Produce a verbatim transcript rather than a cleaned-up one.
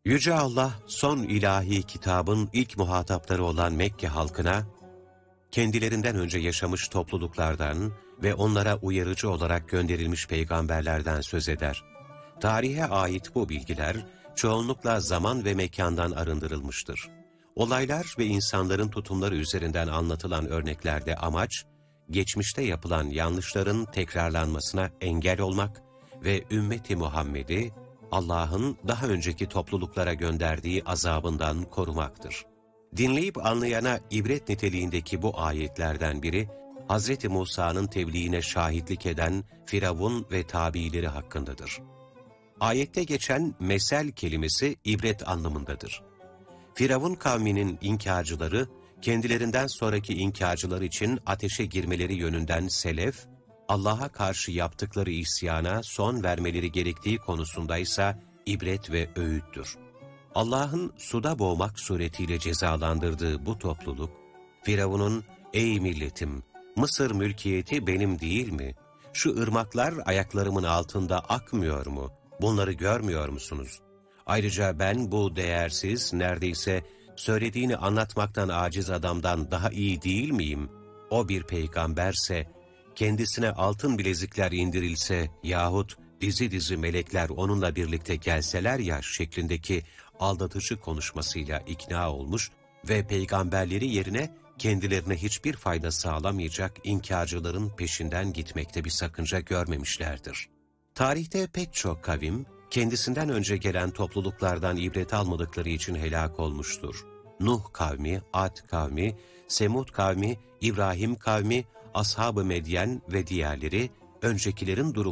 Yüce Allah, son ilahi kitabın ilk muhatapları olan Mekke halkına, kendilerinden önce yaşamış topluluklardan ve onlara uyarıcı olarak gönderilmiş peygamberlerden söz eder. Tarihe ait bu bilgiler, çoğunlukla zaman ve mekandan arındırılmıştır. Olaylar ve insanların tutumları üzerinden anlatılan örneklerde amaç, geçmişte yapılan yanlışların tekrarlanmasına engel olmak ve ümmeti Muhammed'i, Allah'ın daha önceki topluluklara gönderdiği azabından korumaktır. Dinleyip anlayana ibret niteliğindeki bu ayetlerden biri, Hazreti Musa'nın tebliğine şahitlik eden Firavun ve tabiileri hakkındadır. Ayette geçen mesel kelimesi ibret anlamındadır. Firavun kavminin inkarcıları, kendilerinden sonraki inkarcılar için ateşe girmeleri yönünden selef, Allah'a karşı yaptıkları isyana son vermeleri gerektiği konusundaysa ibret ve öğüttür. Allah'ın suda boğmak suretiyle cezalandırdığı bu topluluk, Firavun'un "Ey milletim, Mısır mülkiyeti benim değil mi? Şu ırmaklar ayaklarımın altında akmıyor mu? Bunları görmüyor musunuz? Ayrıca ben bu değersiz, neredeyse söylediğini anlatmaktan aciz adamdan daha iyi değil miyim? O bir peygamberse, kendisine altın bilezikler indirilse yahut dizi dizi melekler onunla birlikte gelseler ya" şeklindeki aldatıcı konuşmasıyla ikna olmuş ve peygamberleri yerine kendilerine hiçbir fayda sağlamayacak inkarcıların peşinden gitmekte bir sakınca görmemişlerdir. Tarihte pek çok kavim, kendisinden önce gelen topluluklardan ibret almadıkları için helak olmuştur. Nuh kavmi, Ad kavmi, Semud kavmi, İbrahim kavmi, Ashab-ı Medyen ve diğerleri, öncekilerin durumu